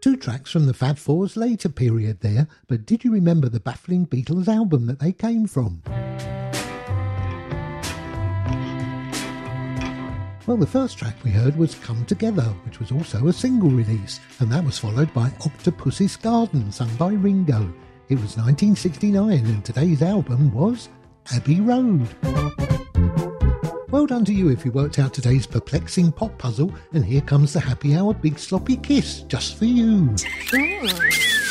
Two tracks from the Fab Four's later period there, but did you remember the baffling Beatles album that they came from? Well, the first track we heard was Come Together, which was also a single release, and that was followed by Octopus's Garden, sung by Ringo. It was 1969, and today's album was Abbey Road. Well done to you if you worked out today's perplexing pop puzzle, and here comes the Happy Hour Big Sloppy Kiss, just for you.